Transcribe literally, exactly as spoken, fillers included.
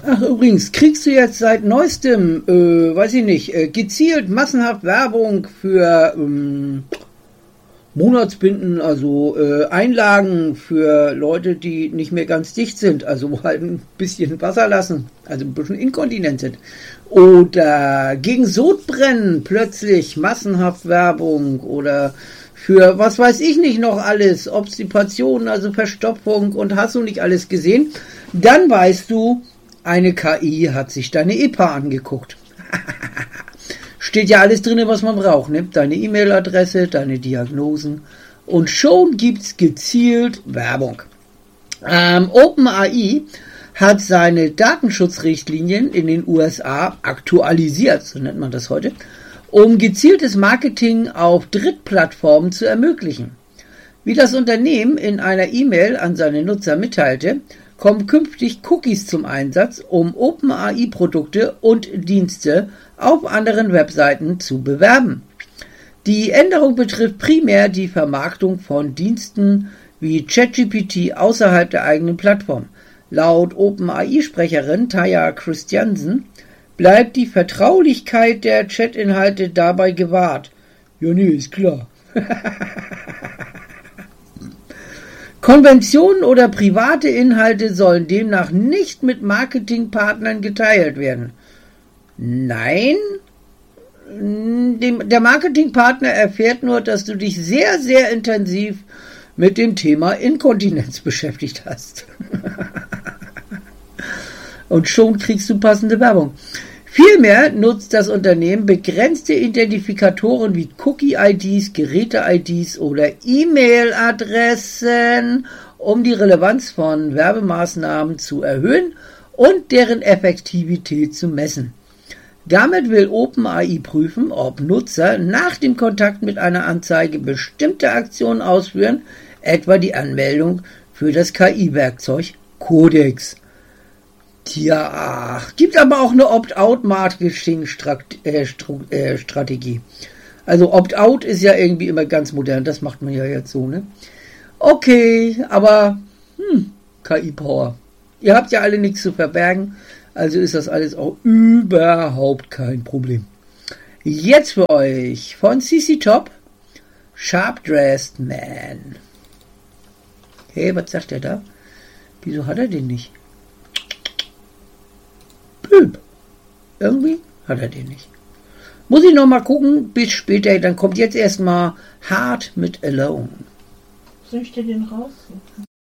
Ach, übrigens, kriegst du jetzt seit neuestem, äh, weiß ich nicht, äh, gezielt massenhaft Werbung für ähm, Monatsbinden, also äh, Einlagen für Leute, die nicht mehr ganz dicht sind, also halt ein bisschen Wasser lassen, also ein bisschen inkontinent sind. Oder gegen Sodbrennen plötzlich massenhaft Werbung oder für was weiß ich nicht noch alles, Obstipation, also Verstopfung und hast du nicht alles gesehen, dann weißt du, eine K I hat sich deine E P A angeguckt. Steht ja alles drin, was man braucht. Ne? Deine E-Mail-Adresse, deine Diagnosen und schon gibt's gezielt Werbung. Ähm, OpenAI hat seine Datenschutzrichtlinien in den U S A aktualisiert, so nennt man das heute, um gezieltes Marketing auf Drittplattformen zu ermöglichen. Wie das Unternehmen in einer E-Mail an seine Nutzer mitteilte, kommen künftig Cookies zum Einsatz, um OpenAI-Produkte und Dienste auf anderen Webseiten zu bewerben. Die Änderung betrifft primär die Vermarktung von Diensten wie ChatGPT außerhalb der eigenen Plattform. Laut OpenAI-Sprecherin Taya Christiansen bleibt die Vertraulichkeit der Chatinhalte dabei gewahrt. Ja, nee, ist klar. Konventionen oder private Inhalte sollen demnach nicht mit Marketingpartnern geteilt werden. Nein, der Marketingpartner erfährt nur, dass du dich sehr, sehr intensiv mit dem Thema Inkontinenz beschäftigt hast. Und schon kriegst du passende Werbung. Vielmehr nutzt das Unternehmen begrenzte Identifikatoren wie Cookie-I Ds, Geräte-I Ds oder E-Mail-Adressen, um die Relevanz von Werbemaßnahmen zu erhöhen und deren Effektivität zu messen. Damit will OpenAI prüfen, ob Nutzer nach dem Kontakt mit einer Anzeige bestimmte Aktionen ausführen, etwa die Anmeldung für das K I-Werkzeug Codex. Tja, ach, gibt aber auch eine Opt-out-Marketing-Strategie. Also Opt-out ist ja irgendwie immer ganz modern, das macht man ja jetzt so, ne? Okay, aber hm, K I-Power. Ihr habt ja alle nichts zu verbergen, also ist das alles auch überhaupt kein Problem. Jetzt für euch von C C Top, Sharp Dressed Man. Hey, was sagt er da? Wieso hat er den nicht? Püp. Irgendwie hat er den nicht. Muss ich noch mal gucken, bis später, dann kommt jetzt erstmal Hard mit Alone. Soll ich dir den raussuchen?